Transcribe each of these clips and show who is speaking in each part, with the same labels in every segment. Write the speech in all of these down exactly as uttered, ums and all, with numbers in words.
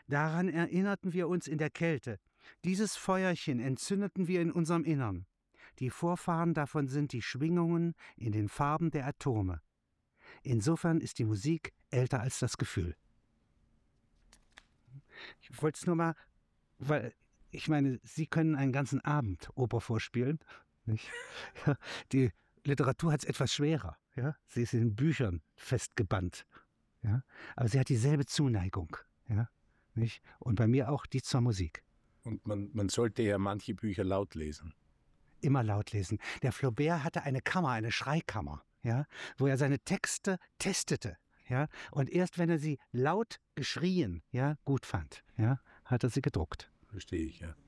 Speaker 1: Daran erinnerten wir uns in der Kälte. Dieses Feuerchen entzündeten wir in unserem Innern. Die Vorfahren davon sind die Schwingungen in den Farben der Atome. Insofern ist die Musik älter als das Gefühl. Ich wollte es nur mal, weil ich meine, Sie können einen ganzen Abend Oper vorspielen. Nicht? Ja, die Literatur hat es etwas schwerer. Ja? Sie ist in Büchern festgebannt. Ja? Aber sie hat dieselbe Zuneigung. Ja? Nicht? Und bei mir auch die zur Musik.
Speaker 2: Und man, man sollte ja manche Bücher laut lesen.
Speaker 1: Immer laut lesen. Der Flaubert hatte eine Kammer, eine Schreikammer, ja, wo er seine Texte testete. Ja, und erst wenn er sie laut geschrien, ja, gut fand, ja, hat er sie gedruckt.
Speaker 2: Verstehe ich, ja.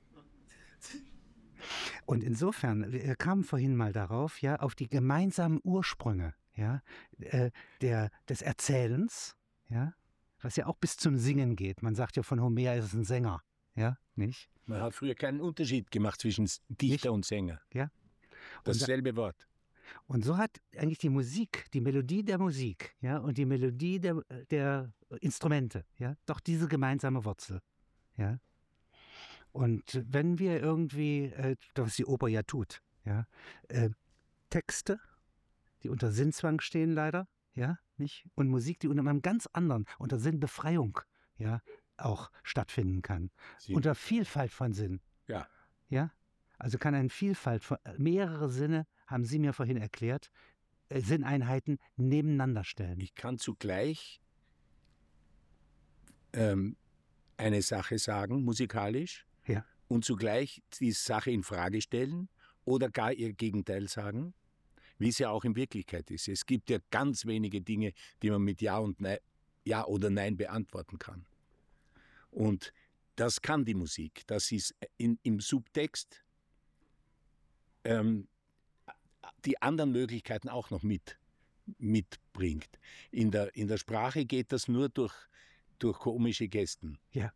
Speaker 1: Und insofern, wir kamen vorhin mal darauf, ja, auf die gemeinsamen Ursprünge, ja, äh, der, des Erzählens, ja, was ja auch bis zum Singen geht. Man sagt ja von Homer, er ist ein Sänger, ja, nicht?
Speaker 2: Man hat früher keinen Unterschied gemacht zwischen Dichter nicht? Und Sänger.
Speaker 1: Ja.
Speaker 2: Dasselbe Wort.
Speaker 1: Und so hat eigentlich die Musik, die Melodie der Musik, ja, und die Melodie der, der Instrumente, ja, doch diese gemeinsame Wurzel, ja. Und wenn wir irgendwie, äh, was die Oper ja tut, ja, äh, Texte, die unter Sinnzwang stehen leider, ja, nicht, und Musik, die unter einem ganz anderen, unter Sinnbefreiung, ja, auch stattfinden kann, Sie. Unter Vielfalt von Sinn,
Speaker 2: ja,
Speaker 1: ja. Also kann eine Vielfalt von mehrere Sinne, haben Sie mir vorhin erklärt, äh, Sinneinheiten nebeneinander stellen.
Speaker 2: Ich kann zugleich ähm, eine Sache sagen, musikalisch,
Speaker 1: ja.
Speaker 2: und zugleich die Sache in Frage stellen oder gar ihr Gegenteil sagen, wie es ja auch in Wirklichkeit ist. Es gibt ja ganz wenige Dinge, die man mit Ja und Nein, Ja oder Nein beantworten kann. Und das kann die Musik. Das ist in, im Subtext ähm, die anderen Möglichkeiten auch noch mit, mitbringt. In der, in der Sprache geht das nur durch, durch komische Gesten.
Speaker 1: Ja.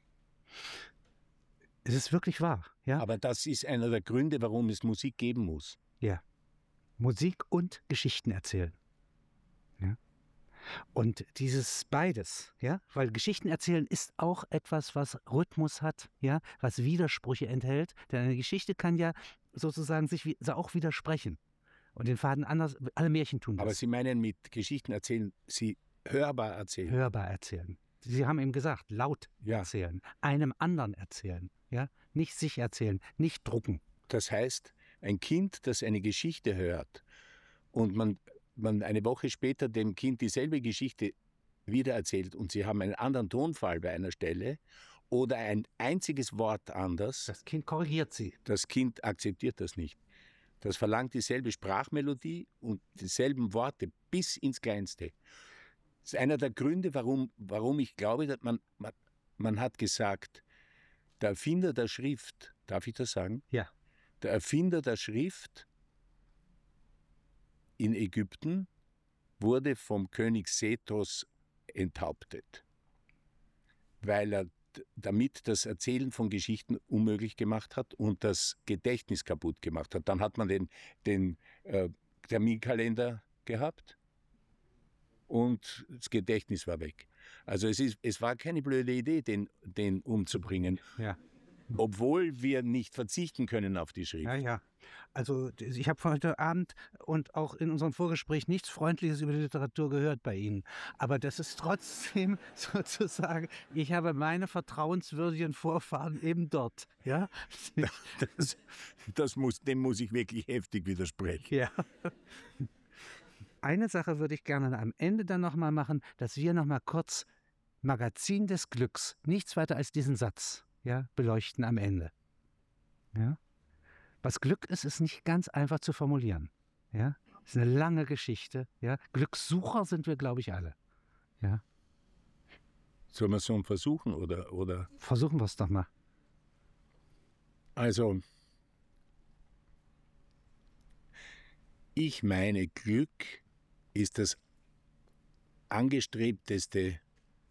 Speaker 1: Es ist wirklich wahr. Ja?
Speaker 2: Aber das ist einer der Gründe, warum es Musik geben muss.
Speaker 1: Ja. Musik und Geschichten erzählen. Ja. Und dieses beides, ja, weil Geschichten erzählen ist auch etwas, was Rhythmus hat, ja, was Widersprüche enthält. Denn eine Geschichte kann ja sozusagen sich wie, auch widersprechen. Und den Faden anders, alle Märchen tun das.
Speaker 2: Aber Sie meinen mit Geschichten erzählen, Sie hörbar erzählen?
Speaker 1: Hörbar erzählen. Sie haben eben gesagt, laut
Speaker 2: ja.
Speaker 1: erzählen, einem anderen erzählen, ja, nicht sich erzählen, nicht drucken.
Speaker 2: Das heißt, ein Kind, das eine Geschichte hört und man man eine Woche später dem Kind dieselbe Geschichte wiedererzählt und Sie haben einen anderen Tonfall bei einer Stelle oder ein einziges Wort anders.
Speaker 1: Das Kind korrigiert Sie.
Speaker 2: Das Kind akzeptiert das nicht. Das verlangt dieselbe Sprachmelodie und dieselben Worte bis ins Kleinste. Das ist einer der Gründe, warum, warum ich glaube, dass man, man, man hat gesagt, der Erfinder der Schrift, darf ich das sagen?
Speaker 1: Ja.
Speaker 2: Der Erfinder der Schrift in Ägypten wurde vom König Sethos enthauptet, weil er damit das Erzählen von Geschichten unmöglich gemacht hat und das Gedächtnis kaputt gemacht hat. Dann hat man den, den äh, Terminkalender gehabt und das Gedächtnis war weg. Also es, ist, es war keine blöde Idee, den, den umzubringen.
Speaker 1: Ja.
Speaker 2: Obwohl wir nicht verzichten können auf die Schrift.
Speaker 1: Ja, ja. Also ich habe heute Abend und auch in unserem Vorgespräch nichts Freundliches über die Literatur gehört bei Ihnen. Aber das ist trotzdem sozusagen, ich habe meine vertrauenswürdigen Vorfahren eben dort. Ja?
Speaker 2: Das, das muss, dem muss ich wirklich heftig widersprechen.
Speaker 1: Ja. Eine Sache würde ich gerne am Ende dann nochmal machen, dass wir nochmal kurz Magazin des Glücks, nichts weiter als diesen Satz, ja, beleuchten am Ende. Ja? Was Glück ist, ist nicht ganz einfach zu formulieren. Ja? Das ist eine lange Geschichte. Ja? Glückssucher sind wir, glaube ich, alle. Ja?
Speaker 2: Sollen wir es so versuchen? Oder, oder?
Speaker 1: Versuchen wir es doch mal.
Speaker 2: Also, ich meine, Glück ist das angestrebteste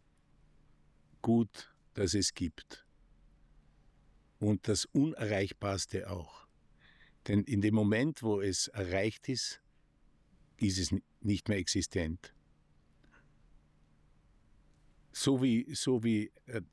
Speaker 2: Gut, das es gibt. Und das Unerreichbarste auch. Denn in dem Moment, wo es erreicht ist, ist es nicht mehr existent. So wie, so wie